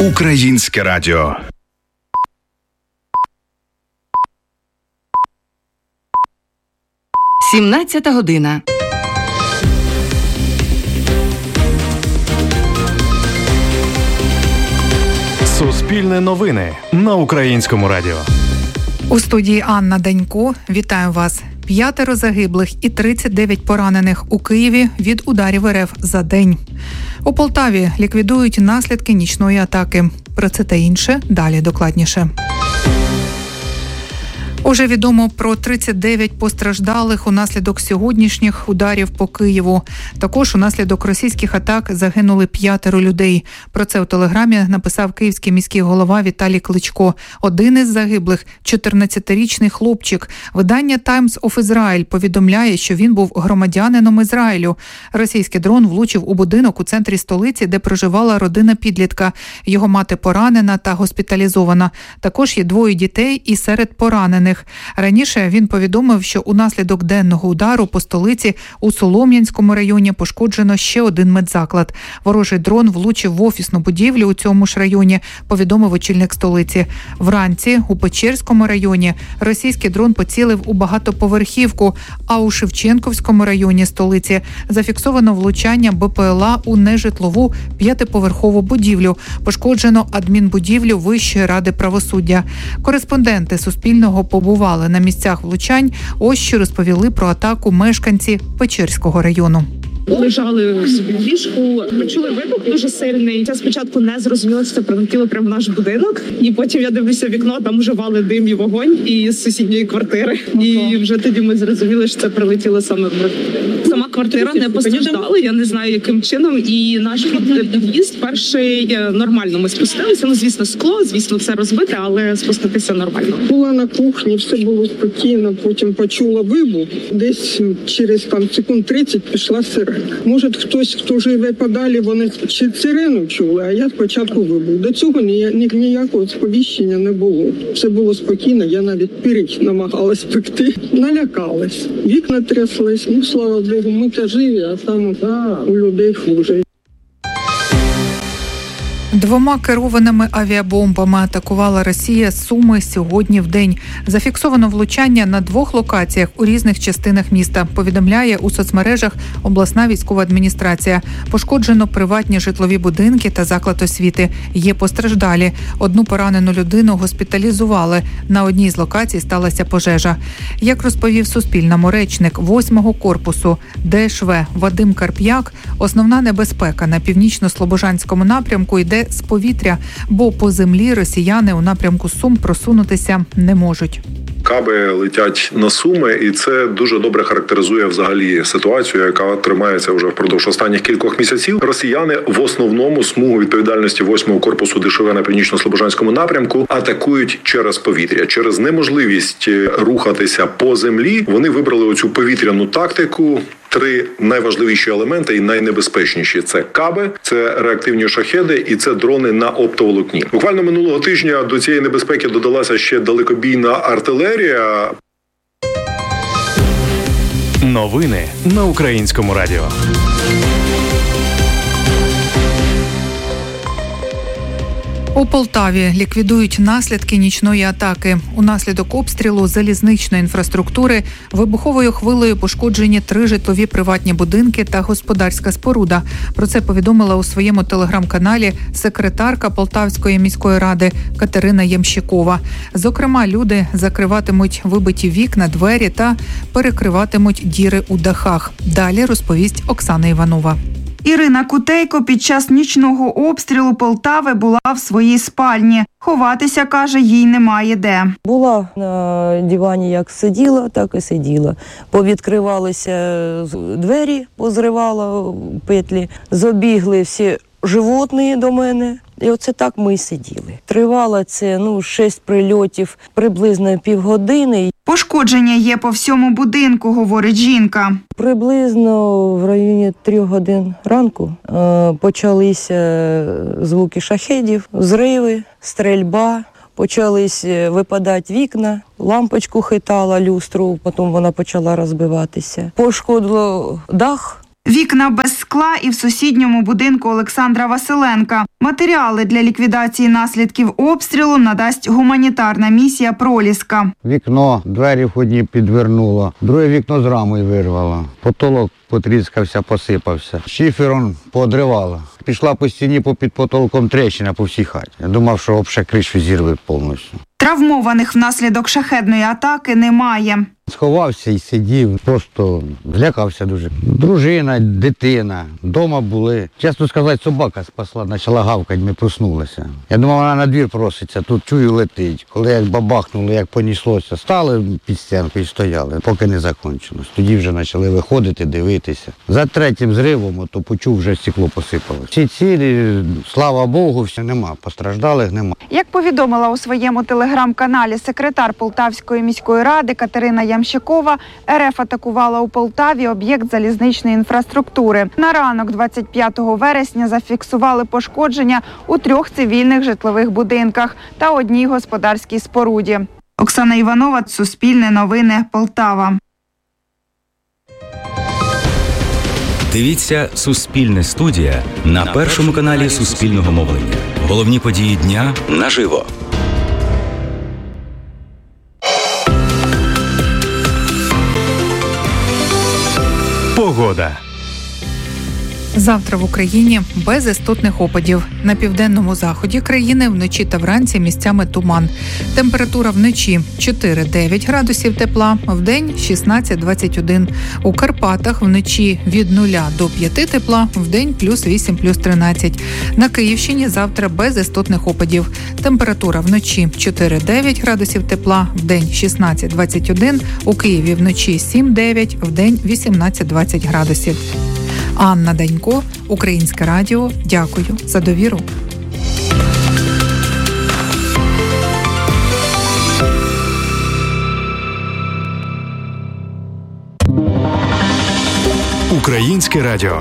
Українське радіо. Сімнадцята година. Суспільне новини на Українському радіо. У студії Анна Данько. Вітаю вас. 5 загиблих і 39 поранених у Києві від ударів РФ за день. У Полтаві ліквідують наслідки нічної атаки. Про це та інше далі докладніше. Уже відомо про 39 постраждалих унаслідок сьогоднішніх ударів по Києву. Також унаслідок російських атак загинули 5 людей. Про це у Телеграмі написав київський міський голова Віталій Кличко. Один із загиблих – 14-річний хлопчик. Видання Times of Israel повідомляє, що він був громадянином Ізраїлю. Російський дрон влучив у будинок у центрі столиці, де проживала родина підлітка. Його мати поранена та госпіталізована. Також є 2 дітей і серед поранених. Раніше він повідомив, що унаслідок денного удару по столиці у Солом'янському районі пошкоджено ще один медзаклад. Ворожий дрон влучив в офісну будівлю у цьому ж районі, повідомив очільник столиці. Вранці у Печерському районі російський дрон поцілив у багатоповерхівку, а у Шевченківському районі столиці зафіксовано влучання БПЛА у нежитлову 5-поверхову будівлю. Пошкоджено адмінбудівлю Вищої ради правосуддя. Кореспонденти Суспільного побували на місцях влучань. Ось що розповіли про атаку мешканці Печерського району. Лежали собі в ліжку, почули вибух дуже сильний. Я спочатку не зрозуміла, що це прилетіло прямо в наш будинок. І потім я дивлюся в вікно, там вже вали дим і вогонь із сусідньої квартири. І вже тоді ми зрозуміли, що це прилетіло саме в сама квартира не постраждала. Я не знаю, яким чином. І наш під'їзд перший нормально ми спустилися. Ну, звісно, скло, звісно, все розбите, але спуститися нормально. Була на кухні, все було спокійно. Потім почула вибух. Десь через секунд 30 пішла сирена. Може, хтось, хто живе подалі, вони сирену чули, а я спочатку вибух. До цього ніякого сповіщення не було. Все було спокійно, я навіть пиріг намагалась пекти. Налякалась. Вікна тряслись, ну, слава Богу, ми та живі, а там у людей хуже. 2 керованими авіабомбами атакувала Росія Суми сьогодні в день. Зафіксовано влучання на 2 локаціях у різних частинах міста, повідомляє у соцмережах обласна військова адміністрація. Пошкоджено приватні житлові будинки та заклад освіти. Є постраждалі. 1 поранену людину госпіталізували. На одній з локацій сталася пожежа. Як розповів Суспільному речник 8-го корпусу ДШВ Вадим Карп'як, основна небезпека на північно-слобожанському напрямку йде з повітря, бо по землі росіяни у напрямку Сум просунутися не можуть. Каби летять на Суми, і це дуже добре характеризує взагалі ситуацію, яка тримається вже впродовж останніх кількох місяців. Росіяни в основному смугу відповідальності 8-го корпусу ДШВ на північно-слобожанському напрямку атакують через повітря. Через неможливість рухатися по землі вони вибрали оцю повітряну тактику. 3 найважливіші елементи і найнебезпечніші – це каби, це реактивні шахеди і це дрони на оптоволокні. Буквально минулого тижня до цієї небезпеки додалася ще далекобійна артилерія. Новини на Українському радіо. У Полтаві ліквідують наслідки нічної атаки. Унаслідок обстрілу залізничної інфраструктури вибуховою хвилею пошкоджені 3 житлові приватні будинки та господарська споруда. Про це повідомила у своєму телеграм-каналі секретарка Полтавської міської ради Катерина Ямщикова. Зокрема, люди закриватимуть вибиті вікна, двері та перекриватимуть діри у дахах. Далі розповість Оксана Іванова. Ірина Кутейко під час нічного обстрілу Полтави була в своїй спальні. Ховатися, каже, їй немає де. Була на дивані, як сиділа, так і сиділа. Повідкривалися двері, позривала петлі, забігли всі животні до мене. І оце так ми й сиділи. Тривало це 6 прильотів, приблизно півгодини. Пошкодження є по всьому будинку, говорить жінка. Приблизно в районі 3 годин ранку почалися звуки шахедів, взриви, стрельба. Почались випадати вікна, лампочку хитала, люстру, потім вона почала розбиватися. Пошкодило дах, Вікна без скла і в сусідньому будинку Олександра Василенка. Матеріали для ліквідації наслідків обстрілу надасть гуманітарна місія «Проліска». Вікно, двері входні підвернуло, друге вікно з рамою вирвало. Потолок потріскався, посипався. Шифером поодривало. Пішла по стіні, під потолком тріщина по всій хаті. Я думав, що взагалі кришу зірве повністю. Травмованих внаслідок шахедної атаки немає. Сховався і сидів, просто злякався дуже. Дружина, дитина, вдома були. Чесно сказати, собака спасла, почала гавкати, ми проснулися. Я думав, вона на двір проситься, тут чую летить. Коли як бабахнуло, як понеслося, стали під стінкою і стояли, поки не закінчилось. Тоді вже почали виходити, дивитися. За третім зривом, то почув, вже стекло посипалося. Всі цілі, слава Богу, все нема, постраждалих нема. Як повідомила у своєму телеграм-каналі секретар Полтавської міської ради Катерина Ямщикова, РФ атакувала у Полтаві об'єкт залізничної інфраструктури. На ранок 25 вересня зафіксували пошкодження у 3 цивільних житлових будинках та одній господарській споруді. Оксана Іванова, Суспільне новини, Полтава. Дивіться «Суспільне студія» на першому каналі Суспільного мовлення. Головні події дня наживо. Погода. Завтра в Україні без істотних опадів. На південному заході країни вночі та вранці місцями туман. Температура вночі 4-9 градусів тепла, вдень 16-21. У Карпатах вночі від 0 до 5 тепла, вдень +8, +13. На Київщині завтра без істотних опадів. Температура вночі 4-9 градусів тепла, вдень 16-21. У Києві вночі 7-9, вдень 18-20 градусів. Анна Данько, Українське радіо. Дякую за довіру. Українське радіо.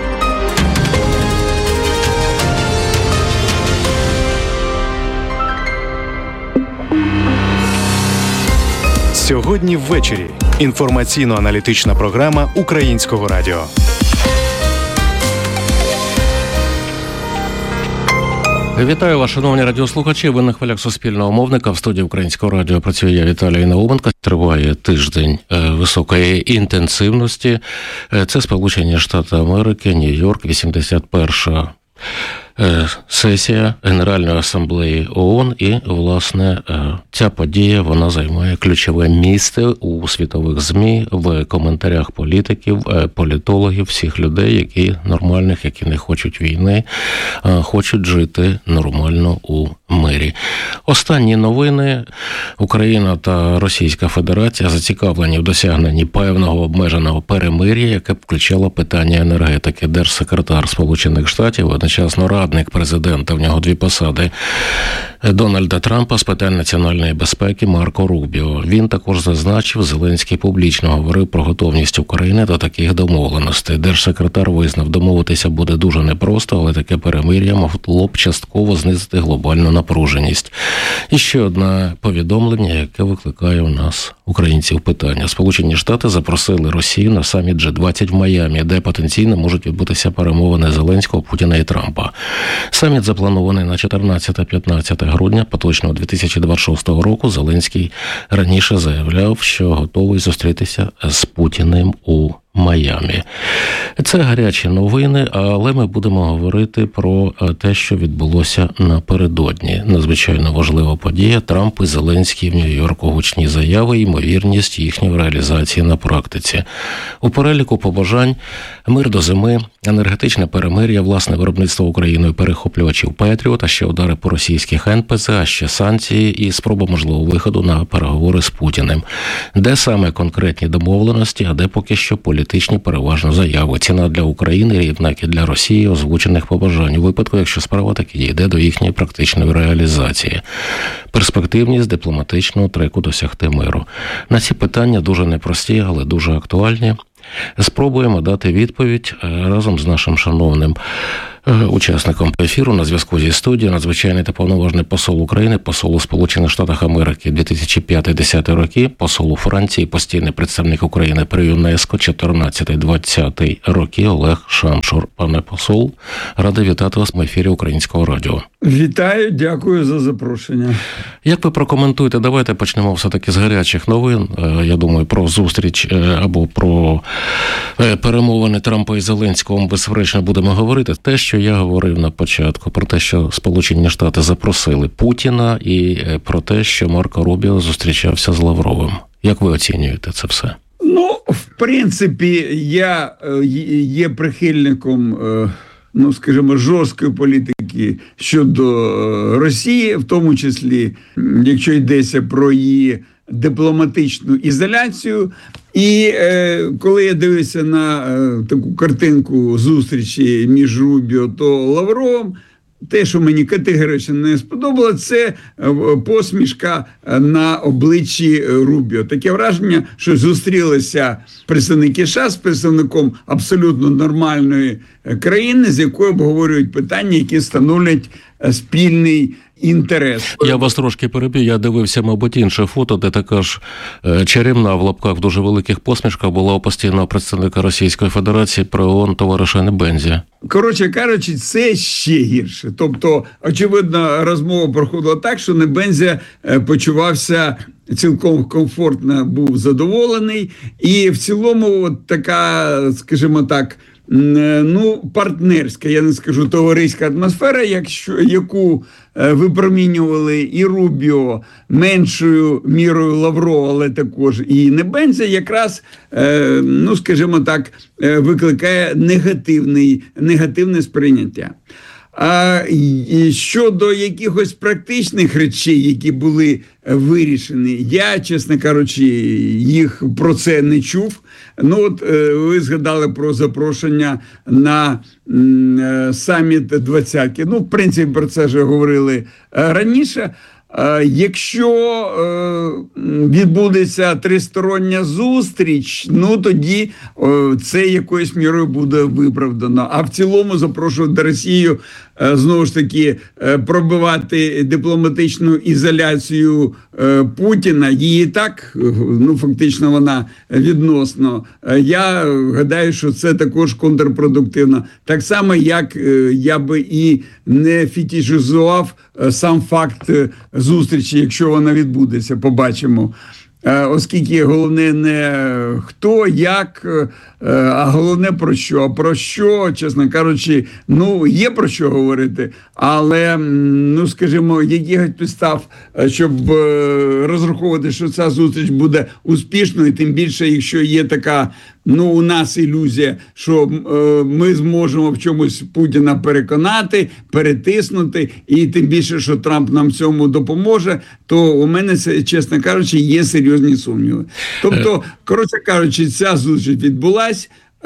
Сьогодні ввечері. Інформаційно-аналітична програма Українського радіо. Вітаю вас, шановні радіослухачі. Ви на хвилях Суспільного мовника. В студії Українського радіо працює я, Віталій Науменко. Триває тиждень високої інтенсивності. Це Сполучені Штати Америки, Нью-Йорк, 81-ша сесія Генеральної асамблеї ООН. І, власне, ця подія, вона займає ключове місце у світових ЗМІ, в коментарях політиків, політологів, всіх людей, які нормальних, які не хочуть війни, хочуть жити нормально у мирі. Останні новини. Україна та Російська Федерація зацікавлені в досягненні певного обмеженого перемир'я, яке б включало питання енергетики. Держсекретар Сполучених Штатів, одночасно радник президента, в нього 2 посади, Дональда Трампа з питань національної безпеки Марко Рубіо. Він також зазначив, Зеленський публічно говорив про готовність України до таких домовленостей. Держсекретар визнав, домовитися буде дуже непросто, але таке перемир'я могло б частково знизити глобальну напруженість. І ще одне повідомлення, яке викликає у нас, українців, питання. Сполучені Штати запросили Росію на саміт G20 в Майамі, де потенційно можуть відбутися перемовини Зеленського, Путіна і Трампа. Саміт запланований на 14-15 грудня поточного 2026 року. Зеленський раніше заявляв, що готовий зустрітися з Путіним у Майамі. Це гарячі новини, але ми будемо говорити про те, що відбулося напередодні. Надзвичайно важлива подія. Трамп і Зеленський в Нью-Йорку, гучні заяви, ймовірність їхньої реалізації на практиці. У переліку побажань мир до зими, енергетичне перемир'я, власне виробництво Україною перехоплювачів Петріот, а ще удари по російських НПЗ, а ще санкції і спроба можливого виходу на переговори з Путіним. Де саме конкретні домовленості, а де поки що політичні переважно заяви. Ціна для України рівна, як і для Росії, озвучених побажань у випадку, якщо справа таки дійде до їхньої практичної реалізації. Перспективність дипломатичного треку досягти миру. На ці питання дуже непрості, але дуже актуальні. Спробуємо дати відповідь разом з нашим шановним Учасником ефіру на зв'язку зі студією надзвичайний та повноважний посол України, посол у Сполучених Штатах Америки 2005-10 роки, посол у Франції, постійний представник України при ЮНЕСКО 14-20 роки Олег Шамшур. Пане посол, радий вітати вас в ефірі Українського радіо. Вітаю, дякую за запрошення. Як ви прокоментуєте, давайте почнемо все-таки з гарячих новин. Я думаю, про зустріч або про перемовини Трампа і Зеленського ми безперечно будемо говорити. Те, що я говорив на початку, про те, що Сполучені Штати запросили Путіна, і про те, що Марко Рубіо зустрічався з Лавровим. Як ви оцінюєте це все? Ну, в принципі, я є прихильником, скажімо, жорсткої політики щодо Росії, в тому числі, якщо йдеться про її дипломатичну ізоляцію. І коли я дивився на таку картинку зустрічі між Рубіо та Лавровим, те, що мені категорично не сподобалося, це посмішка на обличчі Рубіо. Таке враження, що зустрілися представники США з представником абсолютно нормальної країни, з якою обговорюють питання, які становлять спільний інтерес. Я вас трошки переб'ю, я дивився, мабуть, інше фото, де така ж чарівна в лапках в дуже великих посмішках була у постійного представника Російської Федерації при ООН товариша Небензя. Коротше кажучи, це ще гірше. Тобто, очевидно, розмова проходила так, що Небензя почувався цілком комфортно, був задоволений. І в цілому от така, скажімо так, партнерська, я не скажу, товариська атмосфера, яку випромінювали і Рубіо, меншою мірою Лаврова, але також і Небензя, якраз, скажімо так, викликає негативне сприйняття. А щодо якихось практичних речей, які були вирішені, я, чесно кажучи, їх про це не чув. Ви згадали про запрошення на саміт двадцятки. В принципі, про це вже говорили раніше. Якщо відбудеться тристороння зустріч, тоді це якоюсь мірою буде виправдано. А в цілому запрошувати Росію, знову ж таки, пробивати дипломатичну ізоляцію Путіна, її так, фактично вона відносно. Я гадаю, що це також контрпродуктивно. Так само, як я би і не фетишизував сам факт зустрічі, якщо вона відбудеться, побачимо. Оскільки головне не хто, як, а головне про що. А про що, чесно кажучи, є про що говорити, але, скажімо, якихось підстав, щоб розраховувати, що ця зустріч буде успішною, тим більше, якщо є така, у нас ілюзія, що ми зможемо в чомусь Путіна переконати, перетиснути, і тим більше, що Трамп нам в цьому допоможе, то у мене, чесно кажучи, є серйозні сумніви. Тобто, коротше кажучи, ця зустріч відбулась.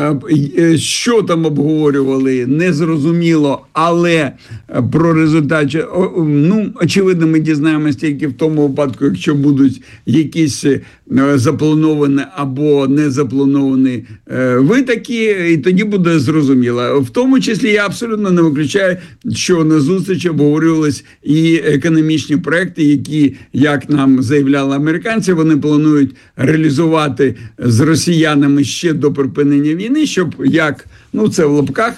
Що там обговорювали, незрозуміло, але про результат, очевидно, ми дізнаємося тільки в тому випадку, якщо будуть якісь заплановані або не заплановані витоки, і тоді буде зрозуміло. В тому числі я абсолютно не виключаю, що на зустрічі обговорювались і економічні проекти, які, як нам заявляли американці, вони планують реалізувати з росіянами ще до припинення війни, щоб, це в лапках,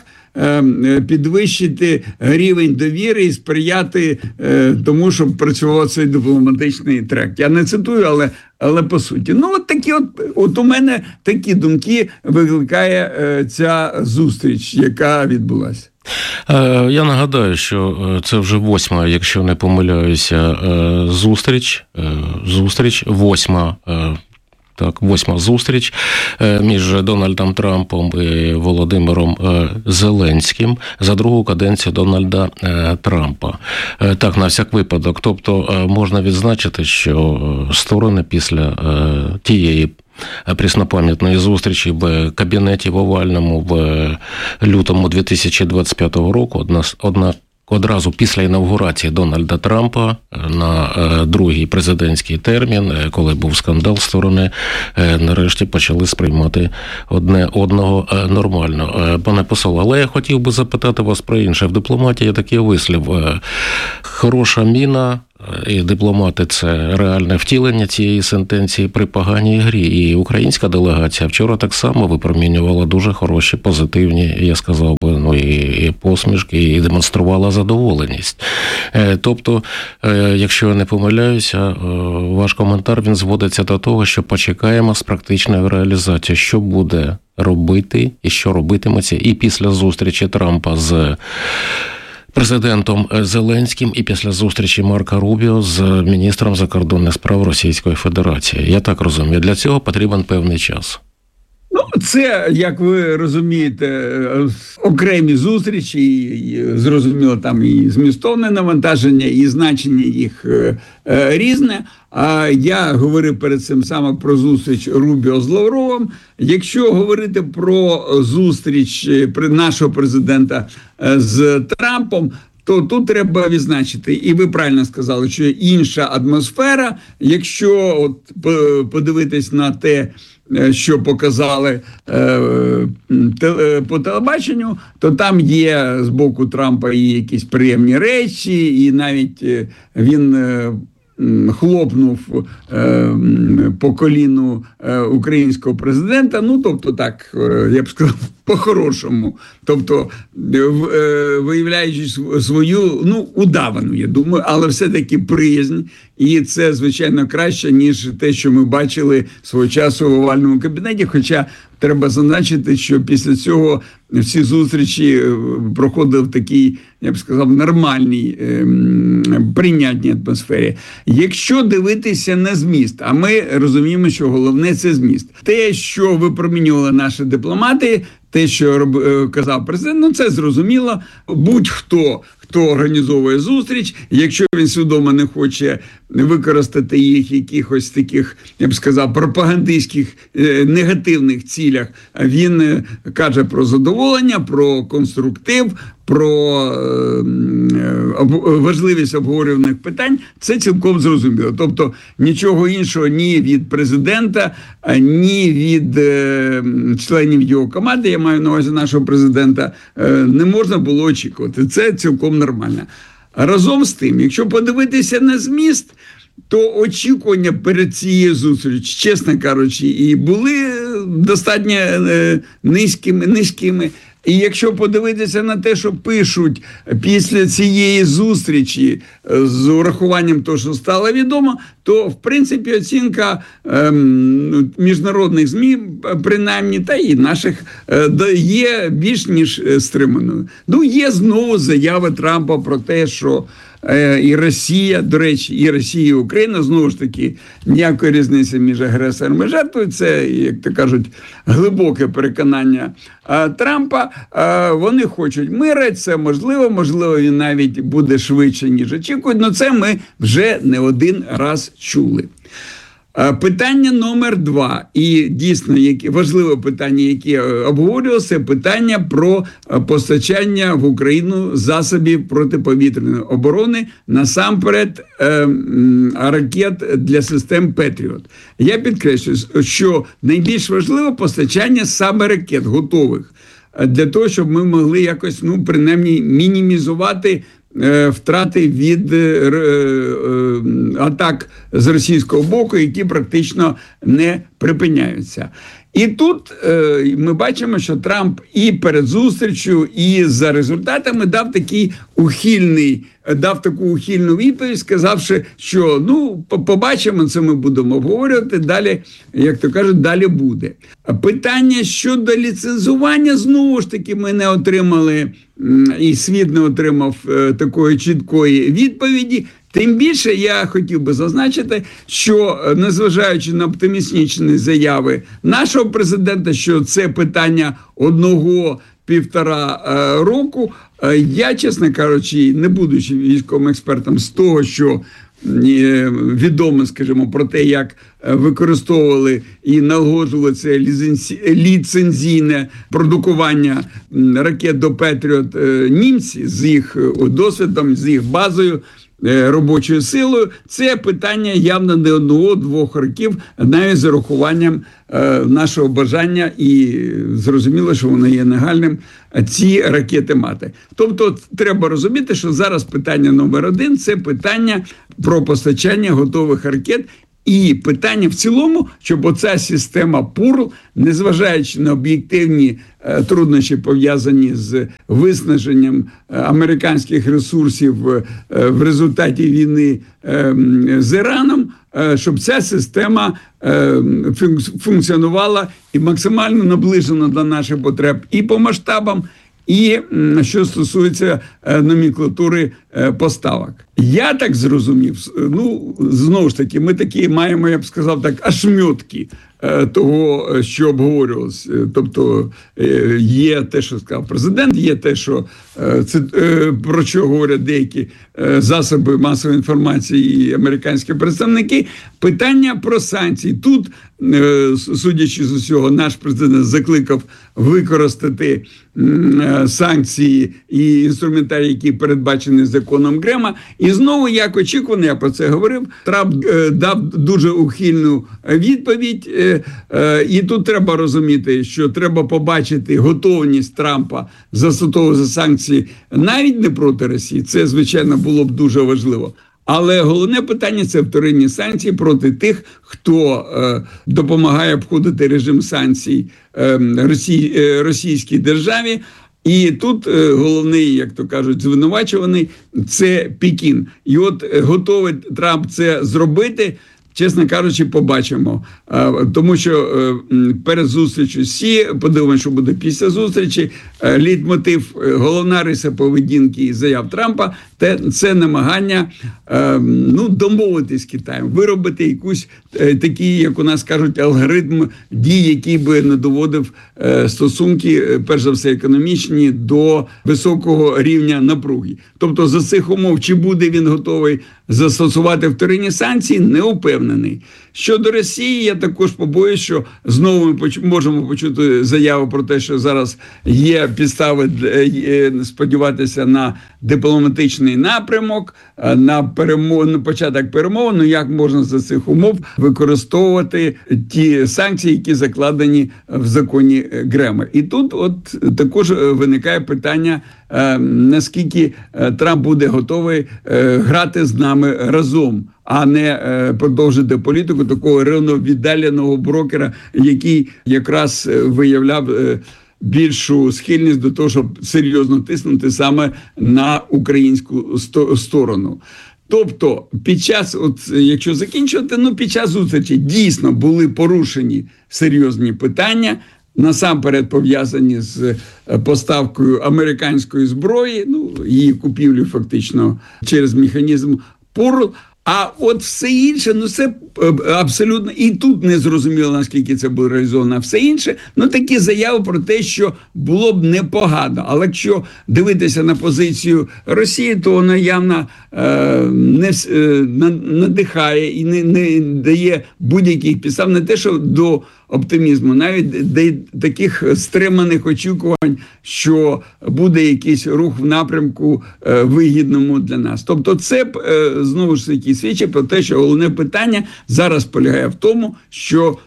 підвищити рівень довіри і сприяти тому, щоб працював цей дипломатичний трек. Я не цитую, але по суті. От у мене такі думки викликає ця зустріч, яка відбулася. Я нагадаю, що це вже 8-ма, якщо не помиляюся, зустріч 8-ма. Так, 8-ма зустріч між Дональдом Трампом і Володимиром Зеленським за другу каденцію Дональда Трампа. Так, на всяк випадок. Тобто можна відзначити, що сторони після тієї преснопам'ятної зустрічі в кабінеті в Овальному в лютому 2025 року одразу після інавгурації Дональда Трампа на другий президентський термін, коли був скандал, сторони нарешті почали сприймати одне одного нормально. Пане посол, але я хотів би запитати вас про інше. В дипломатії є такий вислів: хороша міна і дипломати – це реальне втілення цієї сентенції при поганій грі. І українська делегація вчора так само випромінювала дуже хороші, позитивні, я сказав би, і посмішки, і демонструвала задоволеність. Тобто, якщо я не помиляюся, ваш коментар, він зводиться до того, що почекаємо з практичною реалізацією, що буде робити і що робитиметься і після зустрічі Трампа з президентом Зеленським і після зустрічі Марка Рубіо з міністром закордонних справ Російської Федерації. Я так розумію, для цього потрібен певний час. Ну, це, як ви розумієте, окремі зустрічі, і, зрозуміло, там і змістовне навантаження, і значення їх різне. А я говорив перед цим саме про зустріч Рубіо з Лавровим. Якщо говорити про зустріч нашого президента з Трампом, то тут треба відзначити, і ви правильно сказали, що інша атмосфера. Якщо от подивитись на те, що показали по телебаченню, то там є з боку Трампа і якісь приємні речі, і навіть він хлопнув по коліну українського президента, ну, тобто так, я б сказав, по-хорошому. Тобто, виявляючи свою, удавану, я думаю, але все-таки приязнь. І це, звичайно, краще, ніж те, що ми бачили свого часу в овальному кабінеті. Хоча треба зазначити, що після цього всі зустрічі проходили в такій, я б сказав, нормальній, прийнятній атмосфері. Якщо дивитися на зміст, а ми розуміємо, що головне – це зміст. Те, що випромінювали наші дипломати, те, що казав президент, це зрозуміло. Будь-хто, хто організовує зустріч, якщо він свідомо не хоче використати їх якихось таких, я б сказав, пропагандистських негативних цілях, він каже про задоволення, про конструктив, про важливість обговорюваних питань, це цілком зрозуміло. Тобто нічого іншого ні від президента, ні від членів його команди, я маю на увазі нашого президента, не можна було очікувати. Це цілком нормально. Разом з тим, якщо подивитися на зміст, то очікування перед цією зустрічю, чесно кажучи, і були достатньо низькими. І якщо подивитися на те, що пишуть після цієї зустрічі з урахуванням того, що стало відомо, то, в принципі, оцінка міжнародних ЗМІ, принаймні, та і наших, є більш ніж стриманою. Є знову заяви Трампа про те, що і Росія, до речі, і Росія, і Україна, знову ж таки, ніякої різниці між агресором і жертвою, це, як то кажуть, глибоке переконання Трампа. Вони хочуть миру, це можливо, він навіть буде швидше, ніж очікують, але це ми вже не один раз чули. Питання номер 2, і дійсно важливе питання, яке обговорювалося, питання про постачання в Україну засобів протиповітряної оборони, насамперед ракет для систем Петріот. Я підкреслюю, що найбільш важливе постачання саме ракет готових, для того, щоб ми могли якось, принаймні, мінімізувати втрати від атак з російського боку, які практично не припиняються. І тут ми бачимо, що Трамп і перед зустрічю, і за результатами дав таку ухильну відповідь, сказавши, що побачимо, це ми будемо обговорювати, далі, як то кажуть, далі буде. Питання щодо ліцензування, знову ж таки, ми не отримали, і світ не отримав такої чіткої відповіді. Тим більше я хотів би зазначити, що незважаючи на оптимістичні заяви нашого президента, що це питання 1-1,5 року, я, чесно кажучи, не будучи військовим експертом, з того, що відомо, скажімо, про те, як використовували і налагоджували це ліцензійне продукування ракет до Петріот німці з їх досвідом, з їх базою, робочою силою. Це питання явно не 1-2 років, навіть з урахуванням нашого бажання, і зрозуміло, що воно є нагальним, ці ракети мати. Тобто треба розуміти, що зараз питання номер 1 – це питання про постачання готових ракет. І питання в цілому, щоб оця система ПУРЛ, незважаючи на об'єктивні труднощі, пов'язані з виснаженням американських ресурсів в результаті війни з Іраном, щоб ця система функціонувала і максимально наближена до наших потреб і по масштабам, і що стосується номенклатури поставок. Я так зрозумів, знову ж таки, ми такі маємо, я б сказав так, ошмьотки того, що обговорювалося. Тобто є те, що сказав президент, є те, що про що говорять деякі засоби масової інформації і американські представники. Питання про санкції. Тут, судячи з усього, наш президент закликав використати санкції і інструментарій, які передбачені законом Грема. І знову, як очікувано, я про це говорив, Трамп дав дуже ухильну відповідь. І тут треба розуміти, що треба побачити готовність Трампа застосовувати санкції навіть не проти Росії. Це, звичайно, було б дуже важливо. Але головне питання – це вторинні санкції проти тих, хто допомагає обходити режим санкцій російській державі. І тут головний, як то кажуть, звинувачуваний – це Пекін. І от готовий Трамп це зробити, чесно кажучи, побачимо. Тому що перед зустрічю Сі, подивимося, що буде після зустрічі, лейтмотив, головна риса поведінки і заяв Трампа – це намагання домовитись з Китаєм, виробити якусь такий, як у нас кажуть, алгоритм дій, який би не доводив стосунки, перш за все, економічні, до високого рівня напруги. Тобто за цих умов, чи буде він готовий застосувати вторинні санкції, не упевнений. Щодо Росії, я також побоюсь, що знову ми можемо почути заяву про те, що зараз є підстави сподіватися на дипломатичний напрямок, на початок перемовин. Як можна за цих умов використовувати ті санкції, які закладені в законі Грема. І тут от також виникає питання, наскільки Трамп буде готовий грати з нами разом, а не продовжити політику такого рівновіддаленого брокера, який якраз виявляв більшу схильність до того, щоб серйозно тиснути саме на українську сторону. Тобто, під час, якщо закінчувати, під час зустрічі дійсно були порушені серйозні питання, насамперед пов'язані з поставкою американської зброї, її купівлю фактично через механізм ПУРЛ. А от все інше, це абсолютно, і тут не зрозуміло, наскільки це було реалізовано, а все інше, такі заяви про те, що було б непогано. Але якщо дивитися на позицію Росії, то вона явно не надихає і не дає будь-яких підстав, не те, що до оптимізму, навіть таких стриманих очікувань, що буде якийсь рух в напрямку вигідному для нас. Тобто це, знову ж таки, свідчить про те, що головне питання зараз полягає в тому, що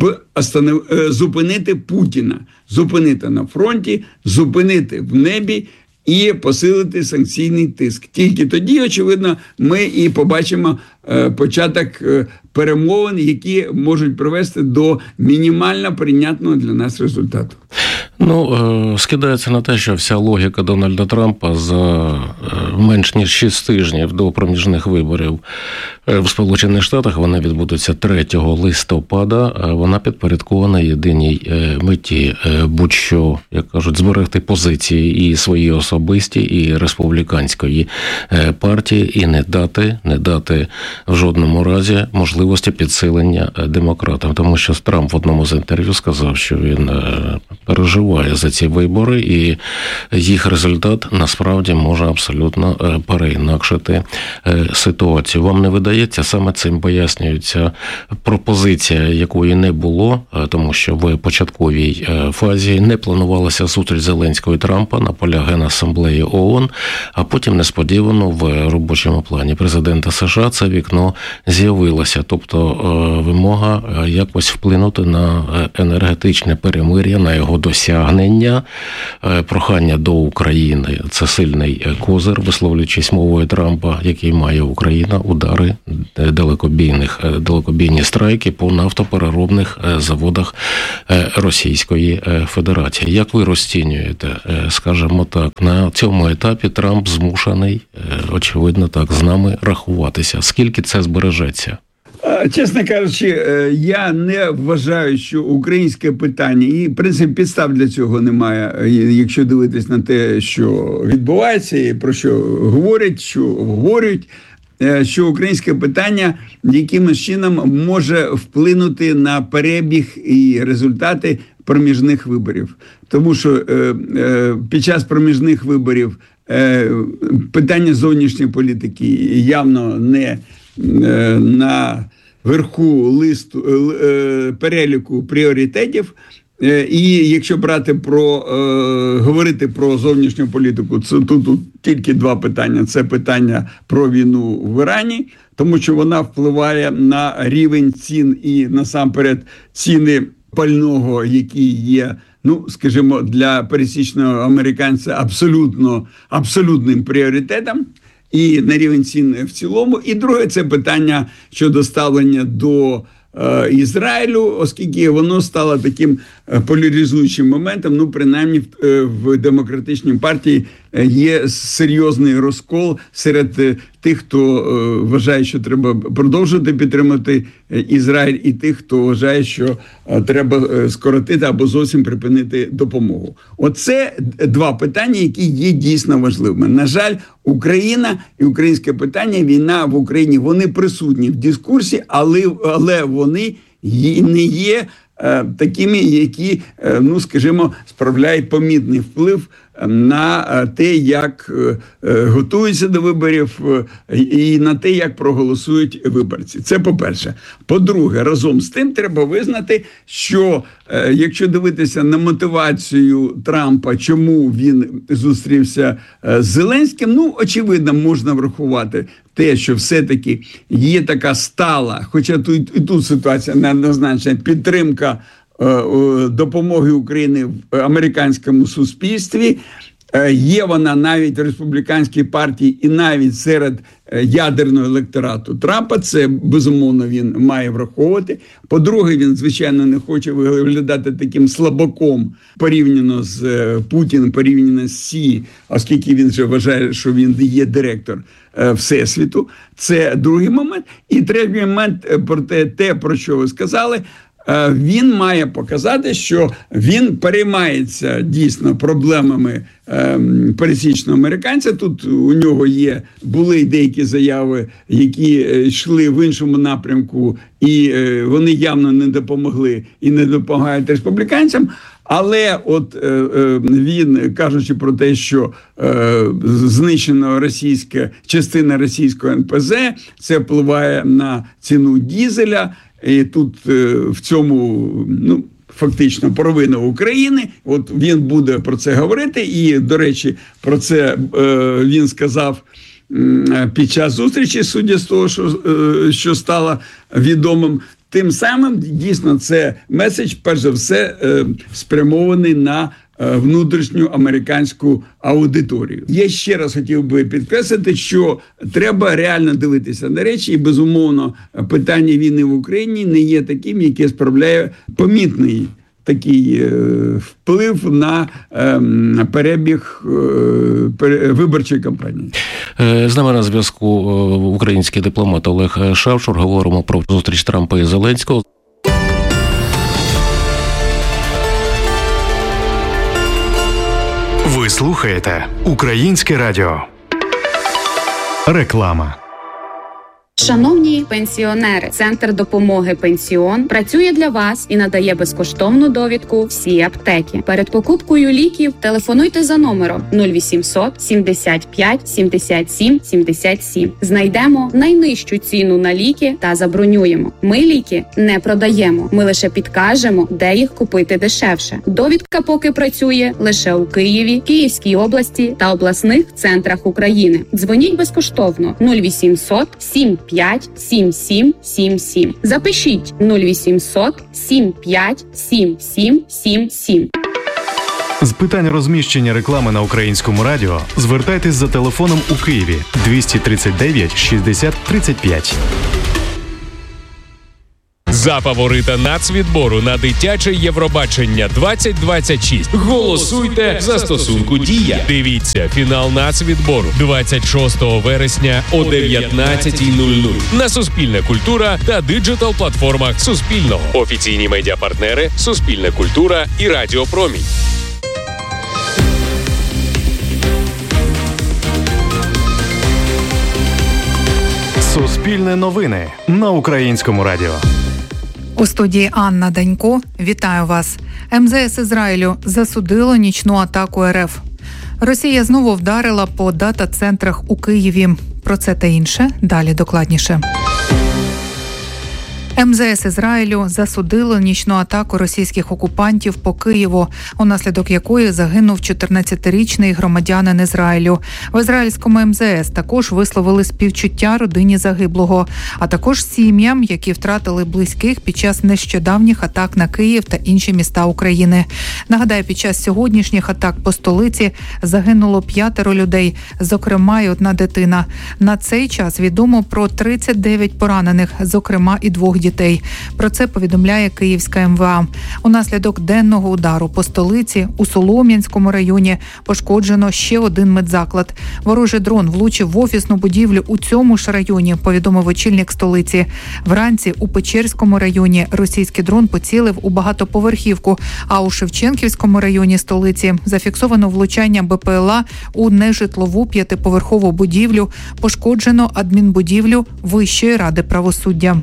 зупинити Путіна, зупинити на фронті, зупинити в небі і посилити санкційний тиск. Тільки тоді, очевидно, ми і побачимо початок перемовин, які можуть привести до мінімально прийнятного для нас результату. Скидається на те, що вся логіка Дональда Трампа за менш ніж 6 тижнів до проміжних виборів в Сполучених Штатах, вони відбудуться 3 листопада, вона підпорядкована єдиній меті, будь-що, як кажуть, зберегти позиції і свої особисті, і республіканської партії, і не дати в жодному разі можливості підсилення демократам. Тому що Трамп в одному з інтерв'ю сказав, що він переживає вболіває за ці вибори, і їх результат насправді може абсолютно переінакшити ситуацію. Вам не видається, саме цим пояснюється пропозиція, якої не було, тому що в початковій фазі не планувалася зустріч Зеленського і Трампа на полях Генасамблеї ООН, а потім несподівано в робочому плані президента США це вікно з'явилося. Тобто вимога якось вплинути на енергетичне перемир'я, на його досягнення, прохання до України. Це сильний козир, висловлюючись мовою Трампа, який має Україна, удари, далекобійні страйки по нафтопереробних заводах Російської Федерації. Як ви розцінюєте, скажімо так, на цьому етапі Трамп змушений, очевидно так, з нами рахуватися? Скільки це збережеться? Чесно кажучи, я не вважаю, що українське питання, і, в принципі, підстав для цього немає, якщо дивитись на те, що відбувається, і про що говорять, що обговорюють, що українське питання якимось чином може вплинути на перебіг і результати проміжних виборів. Тому що під час проміжних виборів питання зовнішньої політики явно не на верху переліку пріоритетів. І якщо говорити про зовнішню політику, тут тільки два питання. Це питання про війну в Ірані, тому що вона впливає на рівень цін і насамперед ціни пального, які є, скажімо, для пересічного американця абсолютним пріоритетом. І на рівень цін в цілому. І друге, це питання щодо ставлення до Ізраїлю, оскільки воно стало таким поляризуючим моментом, принаймні в демократичній партії є серйозний розкол серед тих, хто вважає, що треба продовжувати підтримати Ізраїль, і тих, хто вважає, що треба скоротити або зовсім припинити допомогу. Оце два питання, які є дійсно важливими. На жаль, Україна і українське питання, війна в Україні, вони присутні в дискурсі, але вони не є такими, які, скажімо, справляють помітний вплив на те, як готуються до виборів і на те, як проголосують виборці. Це по-перше. По-друге, разом з тим треба визнати, що якщо дивитися на мотивацію Трампа, чому він зустрівся з Зеленським, очевидно, можна врахувати те, що все-таки є така стала, хоча тут ситуація неоднозначна, підтримка допомоги Україні в американському суспільстві. Є вона навіть в республіканській партії і навіть серед ядерного електорату Трампа. Це, безумовно, він має враховувати. По-друге, він, звичайно, не хоче виглядати таким слабаком порівняно з Путіним, порівняно з Сі, оскільки він вже вважає, що він є директор Всесвіту. Це другий момент. І третій момент, про те, про що ви сказали, він має показати, що він переймається дійсно проблемами пересічного американця. Тут у нього були деякі заяви, які йшли в іншому напрямку, і вони явно не допомогли і не допомагають республіканцям. Але він, кажучи про те, що знищена частина російського НПЗ, це впливає на ціну дізеля. І тут в цьому, фактично, провина України. Він буде про це говорити. І, до речі, про це він сказав під час зустрічі, судя з того, що стало відомим. Тим самим, дійсно, це меседж, перш за все, спрямований на внутрішню американську аудиторію. Я ще раз хотів би підкреслити, що треба реально дивитися на речі, і, безумовно, питання війни в Україні не є таким, яке справляє помітний такий вплив на перебіг виборчої кампанії. З нами на зв'язку український дипломат Олег Шавчур. Говоримо про зустріч Трампа і Зеленського. Ви слухаєте Українське радіо. Реклама. Шановні пенсіонери, Центр допомоги «Пенсіон» працює для вас і надає безкоштовну довідку всі аптеки. Перед покупкою ліків телефонуйте за номером 0800 75 77 77. Знайдемо найнижчу ціну на ліки та забронюємо. Ми ліки не продаємо, ми лише підкажемо, де їх купити дешевше. Довідка поки працює лише у Києві, Київській області та обласних центрах України. Дзвоніть безкоштовно 0800 75 77 77. Запишіть 0800 75 77 77. З питань розміщення реклами на українському радіо звертайтесь за телефоном у Києві 239 60 35. За фаворита нацвідбору на дитяче Євробачення 2026 голосуйте в застосунку «Дія». Дивіться фінал нацвідбору 26 вересня о 19:00 на Суспільне культура та диджитал-платформах Суспільного. Офіційні медіапартнери Суспільне культура і Радіо Промінь. Суспільне новини на українському радіо. У студії Анна Данько. Вітаю вас. МЗС Ізраїлю засудило нічну атаку РФ. Росія знову вдарила по дата-центрах у Києві. Про це та інше далі докладніше. МЗС Ізраїлю засудило нічну атаку російських окупантів по Києву, унаслідок якої загинув 14-річний громадянин Ізраїлю. В ізраїльському МЗС також висловили співчуття родині загиблого, а також сім'ям, які втратили близьких під час нещодавніх атак на Київ та інші міста України. Нагадаю, під час сьогоднішніх атак по столиці загинуло 5 людей, зокрема й 1 дитина. На цей час відомо про 39 поранених, зокрема і 2 дітей. Про це повідомляє Київська МВА. Унаслідок денного удару по столиці у Солом'янському районі пошкоджено ще 1 медзаклад. Ворожий дрон влучив в офісну будівлю у цьому ж районі, повідомив очільник столиці. Вранці у Печерському районі російський дрон поцілив у багатоповерхівку, а у Шевченківському районі столиці зафіксовано влучання БПЛА у нежитлову 5-поверхову будівлю, пошкоджено адмінбудівлю Вищої ради правосуддя.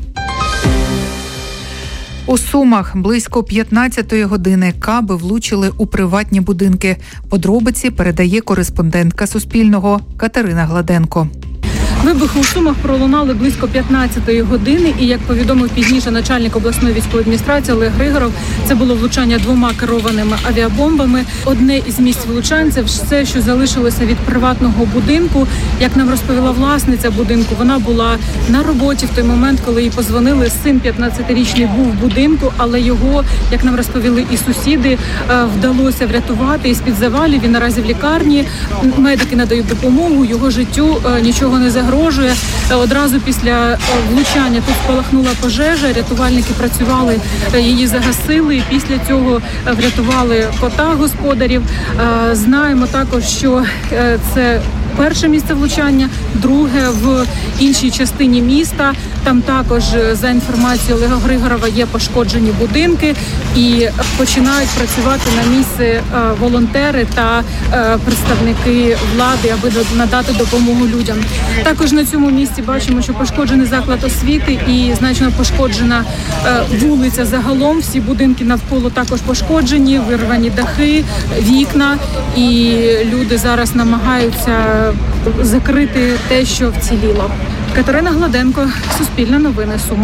У Сумах близько 15-ї години каби влучили у приватні будинки. Подробиці передає кореспондентка Суспільного Катерина Гладенко. Вибухи у Сумах пролунали близько 15-ї години, і, як повідомив пізніше начальник обласної військової адміністрації Олег Григоров, це було влучання 2 керованими авіабомбами. Одне із місць влучань – це все, що залишилося від приватного будинку. Як нам розповіла власниця будинку, вона була на роботі в той момент, коли їй позвонили. Син 15-річний був в будинку, але його, як нам розповіли і сусіди, вдалося врятувати із-під завалів. Він наразі в лікарні. Медики надають допомогу, його життю нічого не загрожує. Одразу після влучання тут спалахнула пожежа, рятувальники працювали, її загасили, і після цього врятували кота господарів. Знаємо також, що це перше місце влучання, друге в іншій частині міста. Там також, за інформацією Олега Григорова, є пошкоджені будинки і починають працювати на місці волонтери та представники влади, аби надати допомогу людям. Також на цьому місці бачимо, що пошкоджений заклад освіти і значно пошкоджена вулиця загалом. Всі будинки навколо також пошкоджені, вирвані дахи, вікна, і люди зараз намагаються закрити те, що вціліло. Катерина Гладенко, Суспільне новини, Суми.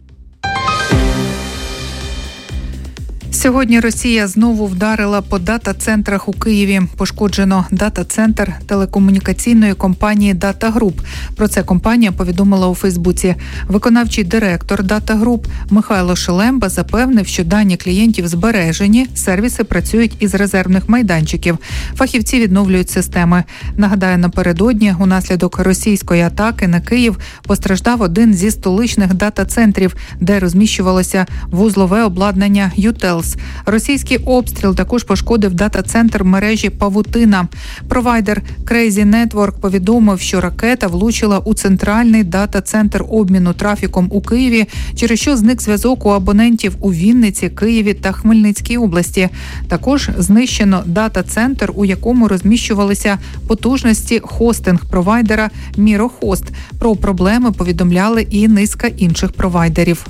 Сьогодні Росія знову вдарила по дата-центрах у Києві. Пошкоджено дата-центр телекомунікаційної компанії «Дата Груп». Про це компанія повідомила у Фейсбуці. Виконавчий директор «Дата Груп» Михайло Шелемба запевнив, що дані клієнтів збережені, сервіси працюють із резервних майданчиків. Фахівці відновлюють системи. Нагадаю, напередодні унаслідок російської атаки на Київ постраждав один зі столичних дата-центрів, де розміщувалося вузлове обладнання «Ютелс». Хаймарс. Російський обстріл також пошкодив дата-центр мережі Павутина. Провайдер Crazy Network повідомив, що ракета влучила у центральний дата-центр обміну трафіком у Києві, через що зник зв'язок у абонентів у Вінниці, Києві та Хмельницькій області. Також знищено дата-центр, у якому розміщувалися потужності хостинг-провайдера Мірохост. Про проблеми повідомляли і низка інших провайдерів.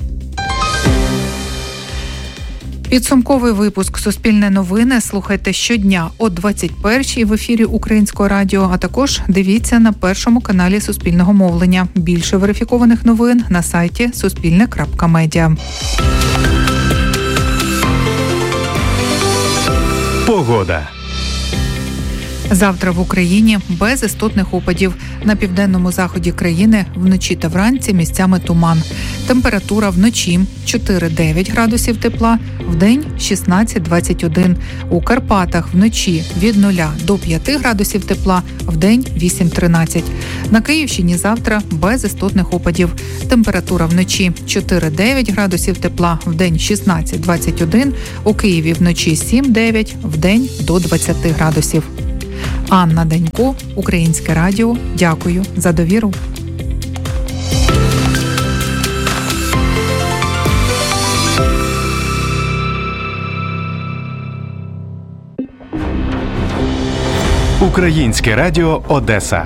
Підсумковий випуск «Суспільне новини» слухайте щодня о 21-й в ефірі Українського радіо, а також дивіться на першому каналі Суспільного мовлення. Більше верифікованих новин на сайті suspilne.media. Погода. Завтра в Україні без істотних опадів. На південному заході країни вночі та вранці місцями туман. Температура вночі 4-9 градусів тепла, вдень 16-21. У Карпатах вночі від 0 до 5 градусів тепла, вдень 8-13. На Київщині завтра без істотних опадів. Температура вночі 4-9 градусів тепла, вдень 16-21. У Києві вночі 7-9, вдень до 20 градусів. Анна Данько, Українське радіо. Дякую за довіру. Українське радіо Одеса.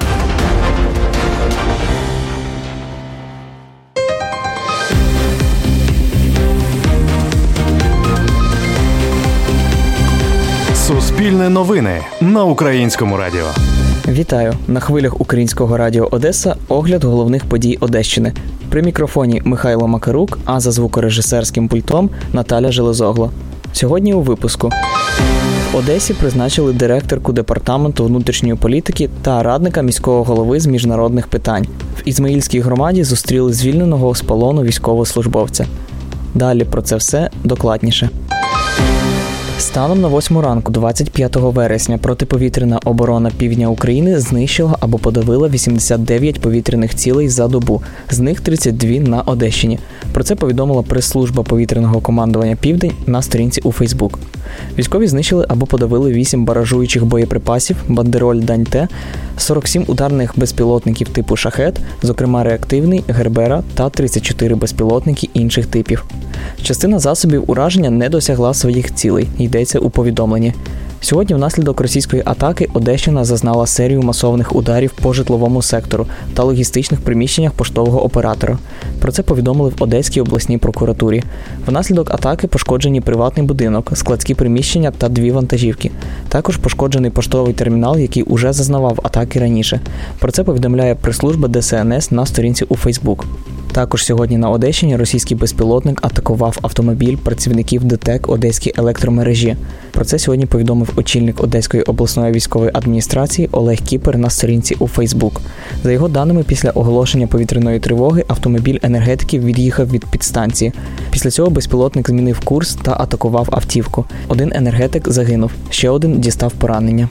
Суспільне новини на Українському радіо. Вітаю! На хвилях Українського радіо Одеса огляд головних подій Одещини. При мікрофоні Михайло Макарук, а за звукорежисерським пультом Наталя Железогло. Сьогодні у випуску. В Одесі призначили директорку департаменту внутрішньої політики та радника міського голови з міжнародних питань. В Ізмаїльській громаді зустріли звільненого з полону військовослужбовця. Далі про це все докладніше. Станом на 8 ранку 25 вересня протиповітряна оборона півдня України знищила або подавила 89 повітряних цілей за добу, з них 32 на Одещині. Про це повідомила прес-служба повітряного командування «Південь» на сторінці у Фейсбук. Військові знищили або подавили 8 баражуючих боєприпасів «Бандероль Дань-Т», 47 ударних безпілотників типу «Шахет», зокрема реактивний, «Гербера» та 34 безпілотники інших типів. Частина засобів ураження не досягла своїх цілей, йдеться у повідомленні. Сьогодні внаслідок російської атаки Одещина зазнала серію масованих ударів по житловому сектору та логістичних приміщеннях поштового оператора. Про це повідомили в Одеській обласній прокуратурі. Внаслідок атаки пошкоджені приватний будинок, складські приміщення та 2 вантажівки. Також пошкоджений поштовий термінал, який уже зазнавав атаки раніше. Про це повідомляє прес-служба ДСНС на сторінці у Фейсбук. Також сьогодні на Одещині російський безпілотник атакував автомобіль працівників ДТЕК Одеській електромережі. Про це сьогодні повідомив очільник Одеської обласної військової адміністрації Олег Кіпер на сторінці у Фейсбук. За його даними, після оголошення повітряної тривоги автомобіль енергетиків від'їхав від підстанції. Після цього безпілотник змінив курс та атакував автівку. 1 енергетик загинув, ще 1 дістав поранення.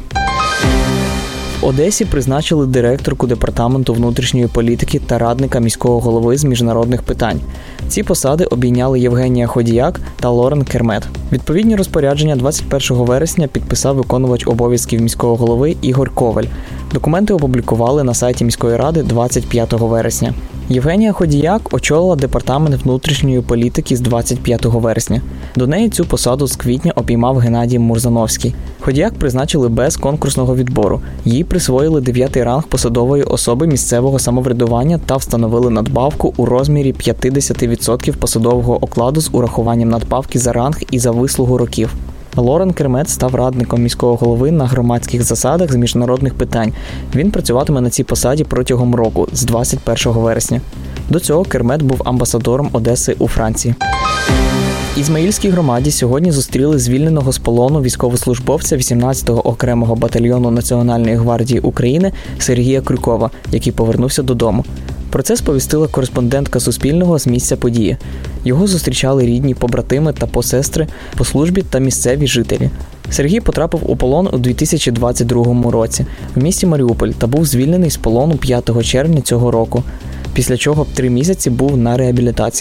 В Одесі призначили директорку департаменту внутрішньої політики та радника міського голови з міжнародних питань. Ці посади обійняли Євгенія Ходіяк та Лорен Кермет. Відповідні розпорядження 21 вересня підписав виконувач обов'язків міського голови Ігор Коваль. Документи опублікували на сайті міської ради 25 вересня. Євгенія Ходіяк очолила департамент внутрішньої політики з 25 вересня. До неї цю посаду з квітня обіймав Геннадій Мурзановський. Ходіяк призначили без конкурсного відбору. Їй присвоїли 9-й ранг посадової особи місцевого самоврядування та встановили надбавку у розмірі 50% посадового окладу з урахуванням надбавки за ранг і за вислугу років. Лорен Кермет став радником міського голови на громадських засадах з міжнародних питань. Він працюватиме на цій посаді протягом року, з 21 вересня. До цього Кермет був амбасадором Одеси у Франції. В Ізмаїльській громаді сьогодні зустріли звільненого з полону військовослужбовця 18-го окремого батальйону Національної гвардії України Сергія Крюкова, який повернувся додому. Про це сповістила кореспондентка Суспільного з місця події. Його зустрічали рідні, побратими та посестри по службі та місцеві жителі. Сергій потрапив у полон у 2022 році в місті Маріуполь та був звільнений з полону 5 червня цього року, після чого 3 місяці був на реабілітації.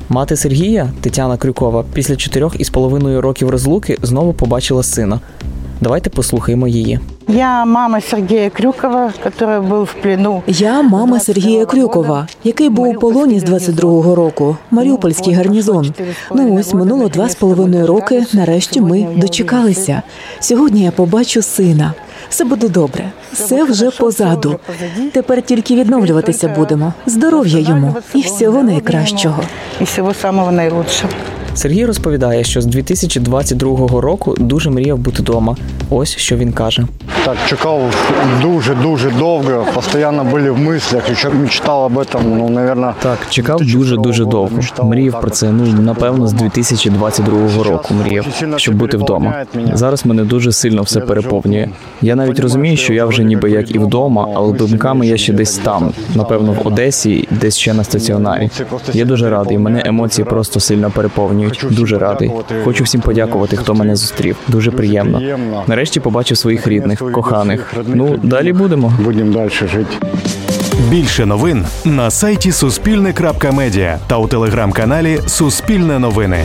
Мати Сергія, Тетяна Крюкова, після 4,5 років розлуки знову побачила сина. Давайте послухаємо її. Я мама Сергія Крюкова, який був в плену. Я мама Сергія Крюкова, який був у полоні з 22-го року. Маріупольський гарнізон. Ось минуло 2,5 роки, нарешті ми дочекалися. Сьогодні я побачу сина. Все буде добре. Все вже позаду. Тепер тільки відновлюватися будемо. Здоров'я йому і всього найкращого. І всього самого найкращого. Сергій розповідає, що з 2022 року дуже мріяв бути вдома. Ось що він каже. Так, чекав дуже довго, постійно були в мислях, і що мечтав об этом, наверное... Так, чекав дуже довго. Мріяв про це, напевно, з 2022 року мріяв, щоб бути вдома. Зараз мене дуже сильно все переповнює. Я навіть розумію, що я вже ніби як і вдома, але думками я ще десь там, напевно, в Одесі, десь ще на стаціонарі. Я дуже радий, мене емоції просто сильно переповнюють. Дуже радий. Хочу всім подякувати, хто мене зустрів. Дуже приємно. Нарешті побачив своїх рідних, коханих. Далі будемо. Будемо далі жити. Більше новин на сайті Суспільне.Медіа та у телеграм-каналі Суспільне новини.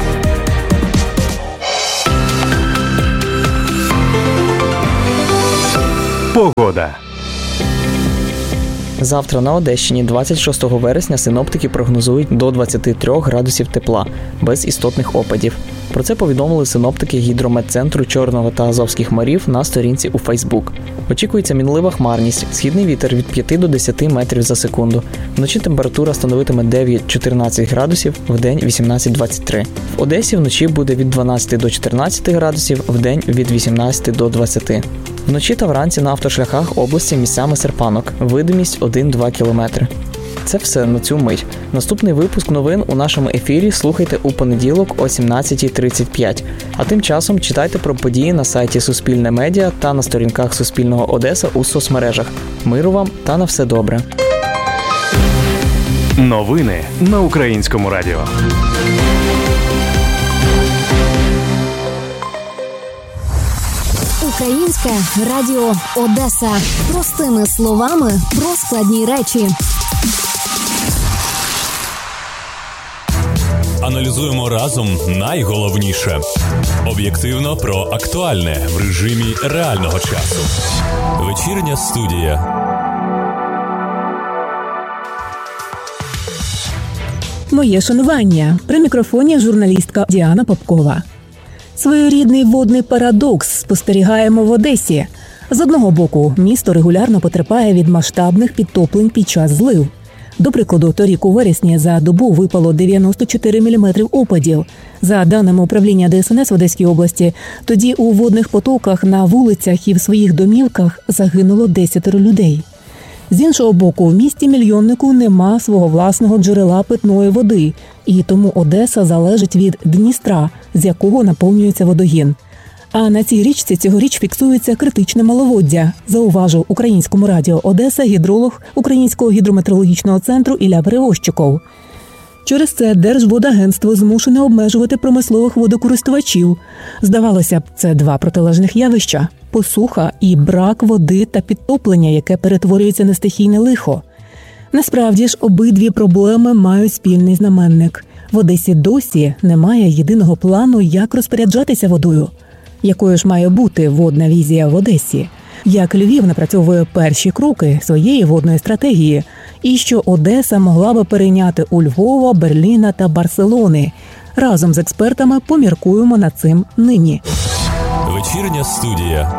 Погода. Завтра на Одещині, 26 вересня, синоптики прогнозують до 23 градусів тепла, без істотних опадів. Про це повідомили синоптики Гідрометцентру Чорного та Азовських морів на сторінці у Фейсбук. Очікується мінлива хмарність, східний вітер від 5 до 10 метрів за секунду. Вночі температура становитиме 9-14 градусів, вдень 18-23. В Одесі вночі буде від 12 до 14 градусів, вдень від 18 до 20. Вночі та вранці на автошляхах області місцями серпанок, видимість 1-2 кілометри. Це все на цю мить. Наступний випуск новин у нашому ефірі слухайте у понеділок о 17:35. А тим часом читайте про події на сайті Суспільне Медіа та на сторінках Суспільного Одеса у соцмережах. Миру вам та на все добре. Новини на Українському радіо. Українське радіо Одеса. Простими словами про складні речі. Аналізуємо разом найголовніше. Об'єктивно про актуальне в режимі реального часу. Вечірня студія. Моє шанування. При мікрофоні журналістка Діана Попкова. Своєрідний водний парадокс спостерігаємо в Одесі. З одного боку, місто регулярно потерпає від масштабних підтоплень під час злив. До прикладу, торік у вересні за добу випало 94 мм опадів. За даними управління ДСНС в Одеській області, тоді у водних потоках на вулицях і в своїх домівках загинуло 10 людей. З іншого боку, в місті-мільйоннику нема свого власного джерела питної води, і тому Одеса залежить від Дністра, з якого наповнюється водогін. А на цій річці цьогоріч фіксується критичне маловоддя, зауважив Українському радіо Одеса гідролог Українського гідрометеорологічного центру Ілля Перевозчиков. Через це Держводагентство змушене обмежувати промислових водокористувачів. Здавалося б, це два протилежних явища – посуха і брак води та підтоплення, яке перетворюється на стихійне лихо. Насправді ж, обидві проблеми мають спільний знаменник. В Одесі досі немає єдиного плану, як розпоряджатися водою. Якою ж має бути водна візія в Одесі? Як Львів напрацьовує перші кроки своєї водної стратегії? І що Одеса могла би перейняти у Львова, Берліна та Барселони? Разом з експертами поміркуємо над цим нині. Вечірня студія.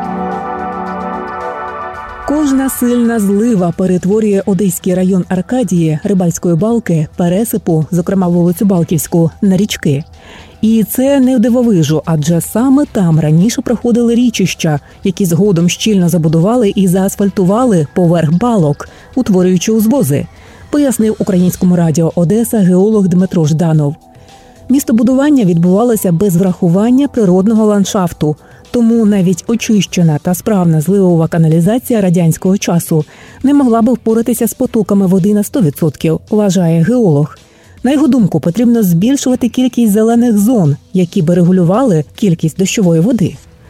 Кожна сильна злива перетворює Одеський район Аркадії, Рибальської балки, Пересипу, зокрема вулицю Балківську, на річки. І це не в дивовижу, адже саме там раніше проходили річища, які згодом щільно забудували і заасфальтували поверх балок, утворюючи узвози, пояснив Українському радіо Одеса геолог Дмитро Жданов. Містобудування відбувалося без врахування природного ландшафту, тому навіть очищена та справна зливова каналізація радянського часу не могла би впоратися з потоками води на 100%, вважає геолог. На його думку, потрібно збільшувати кількість зелених зон, які би регулювали кількість дощової води.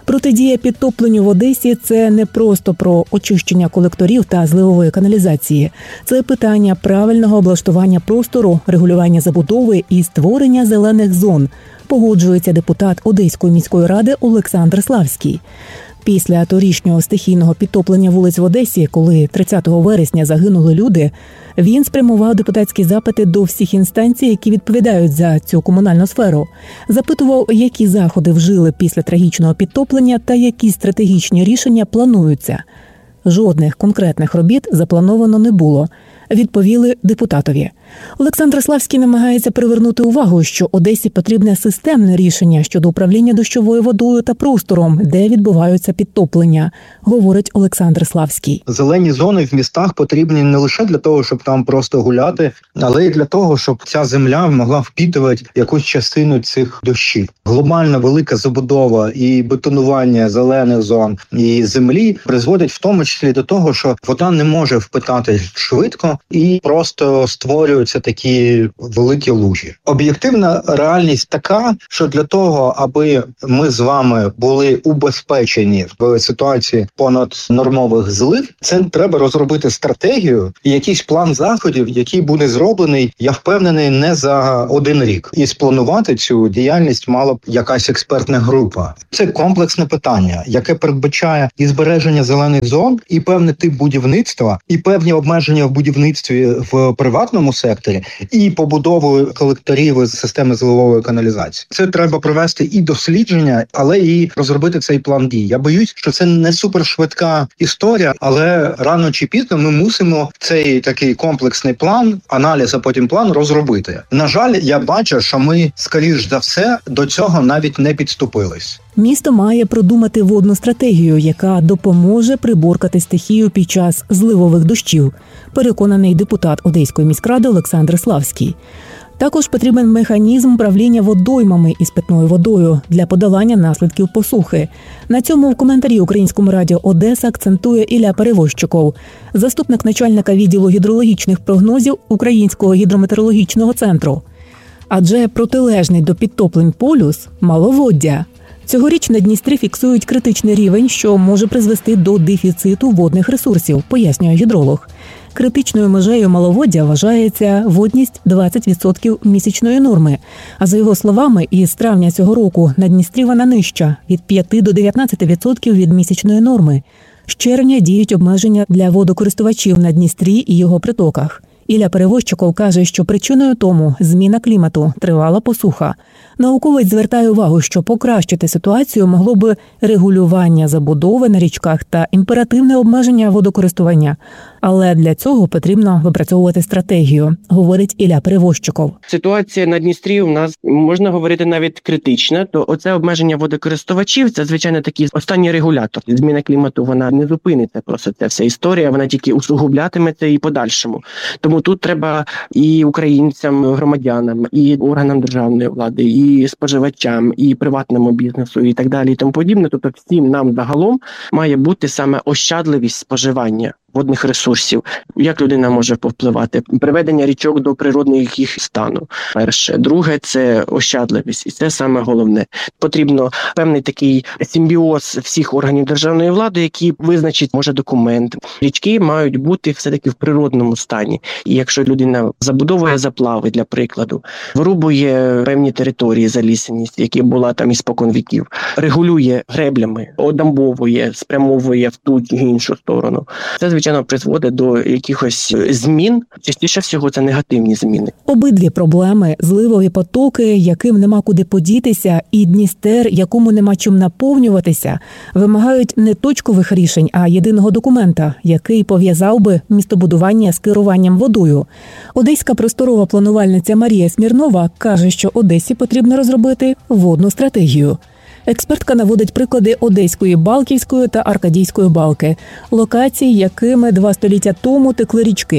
Протидія підтопленню в Одесі – це не просто про очищення колекторів та зливової каналізації. Це питання правильного облаштування простору, регулювання забудови і створення зелених зон, погоджується депутат Одеської міської ради Олександр Славський. Після торішнього стихійного підтоплення вулиць в Одесі, коли 30 вересня загинули люди, він спрямував депутатські запити до всіх інстанцій, які відповідають за цю комунальну сферу. Запитував, які заходи вжили після трагічного підтоплення та які стратегічні рішення плануються. Жодних конкретних робіт заплановано не було, відповіли депутатові. Олександр Славський намагається привернути увагу, що Одесі потрібне системне рішення щодо управління дощовою водою та простором, де відбуваються підтоплення, говорить Олександр Славський. Зелені зони в містах потрібні не лише для того, щоб там просто гуляти, але й для того, щоб ця земля могла впітувати якусь частину цих дощів. Глобальна велика забудова і бетонування зелених зон і землі призводить в тому числі до того, що вода не може впитати швидко і просто створюються такі великі лужі. Об'єктивна реальність така, що для того, аби ми з вами були убезпечені в ситуації понаднормових злив, це треба розробити стратегію і якийсь план заходів, який буде зроблений, я впевнений, не за один рік. І спланувати цю діяльність мала б якась експертна група. Це комплексне питання, яке передбачає і збереження зелених зон, і певний тип будівництва, і певні обмеження в будівництві в приватному секторі, і побудову колекторів із системи зливової каналізації. Це треба провести і дослідження, але і розробити цей план дій. Я боюсь, що це не супершвидка історія, але рано чи пізно ми мусимо цей такий комплексний план, аналіз, а потім план розробити. На жаль, я бачу, що ми, скоріш за все, до цього навіть не підступились. Місто має продумати водну стратегію, яка допоможе приборкати стихію під час зливових дощів, переконаний депутат Одеської міськради Олександр Славський. Також потрібен механізм управління водоймами із питною водою для подолання наслідків посухи. На цьому в коментарі Українському радіо Одеса акцентує Ілля Перевозчиков, заступник начальника відділу гідрологічних прогнозів Українського гідрометеорологічного центру. Адже протилежний до підтоплень полюс – маловоддя. Цьогоріч на Дністрі фіксують критичний рівень, що може призвести до дефіциту водних ресурсів, пояснює гідролог. Критичною межею маловоддя вважається водність 20% місячної норми. А за його словами, із травня цього року на Дністрі вона нижча – від 5 до 19% від місячної норми. З червня діють обмеження для водокористувачів на Дністрі і його притоках. Ілля Перевозчиков каже, що причиною тому зміна клімату, тривала посуха. Науковець звертає увагу, що покращити ситуацію могло би регулювання забудови на річках та імперативне обмеження водокористування. Але для цього потрібно випрацьовувати стратегію, говорить Ілля Перевозчиков. Ситуація на Дністрі у нас, можна говорити, навіть критична. То оце обмеження водокористувачів – це, звичайно, такий останній регулятор. Зміна клімату, вона не зупиниться просто, ця вся історія, вона тільки усугублятиметься і подальшому. Тому тут треба і українцям, громадянам, і органам державної влади, і споживачам, і приватному бізнесу, і так далі, і тому подібне. Тобто всім нам загалом має бути саме ощадливість споживання водних ресурсів. Як людина може повпливати? Приведення річок до природного їх стану. Перше. Друге – це ощадливість. І це саме головне. Потрібно певний такий симбіоз всіх органів державної влади, які визначить, може, документ. Річки мають бути все-таки в природному стані. І якщо людина забудовує заплави, для прикладу, вирубує певні території, залісеність, які була там іспокон віків, регулює греблями, одамбовує, спрямовує в ту чи іншу сторону. Це, звичайно, призводить до якихось змін. Частіше всього це негативні зміни. Обидві проблеми – зливові потоки, яким нема куди подітися, і Дністер, якому нема чим наповнюватися – вимагають не точкових рішень, а єдиного документа, який пов'язав би містобудування з керуванням водою. Одеська просторова планувальниця Марія Смірнова каже, що Одесі потрібно розробити водну стратегію. Експертка наводить приклади Одеської Балківської та Аркадійської балки – локацій, якими 2 століття тому текли річки.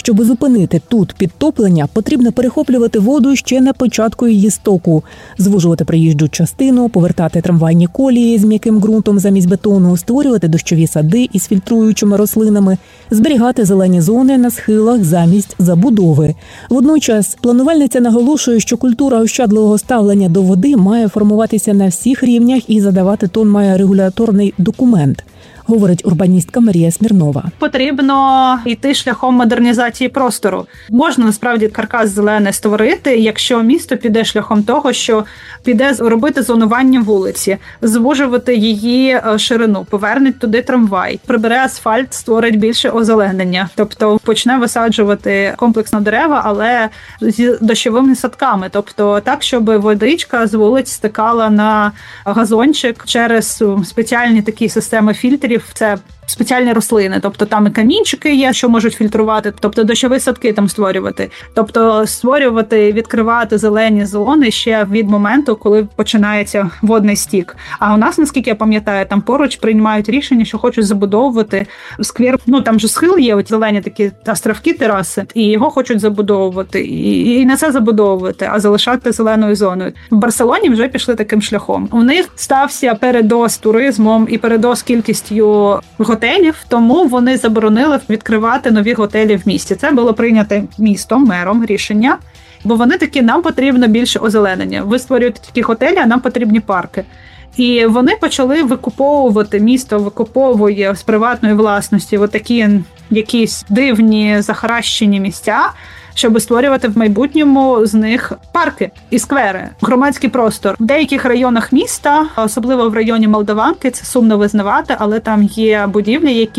Щоб зупинити тут підтоплення, потрібно перехоплювати воду ще на початку її стоку, звужувати проїжджу частину, повертати трамвайні колії з м'яким ґрунтом замість бетону, створювати дощові сади із фільтруючими рослинами, зберігати зелені зони на схилах замість забудови. Водночас планувальниця наголошує, що культура ощадливого ставлення до води має формуватися на всіх рівнях і задавати тон має регуляторний документ, говорить урбаністка Марія Смірнова. Потрібно йти шляхом модернізації простору. Можна насправді каркас зелений створити, якщо місто піде шляхом того, що піде робити зонування вулиці, звужувати її ширину, повернуть туди трамвай, прибере асфальт, створить більше озеленення. Тобто почне висаджувати комплексно дерева, але з дощовими садками. Тобто так, щоб водичка з вулиць стикала на газончик через спеціальні такі системи фільтрів. Це спеціальні рослини, тобто там і камінчики є, що можуть фільтрувати, тобто дощові садки там створювати. Тобто створювати, відкривати зелені зони ще від моменту, коли починається водний стік. А у нас, наскільки я пам'ятаю, там поруч приймають рішення, що хочуть забудовувати сквер. Ну там же схил є, от зелені такі островки, тераси, і його хочуть забудовувати. І не це забудовувати, а залишати зеленою зоною. В Барселоні вже пішли таким шляхом. У них стався передоз туризмом і передоз кількістю готелів, тому вони заборонили відкривати нові готелі в місті. Це було прийнято містом, мером рішення, бо вони такі, нам потрібно більше озеленення. Ви створюєте такі готелі, а нам потрібні парки. І вони почали викуповувати, місто викуповує з приватної власності такі якісь дивні захаращені місця, щоб створювати в майбутньому з них парки і сквери, громадський простор. В деяких районах міста, особливо в районі Молдаванки, це сумно визнавати, але там є будівлі, які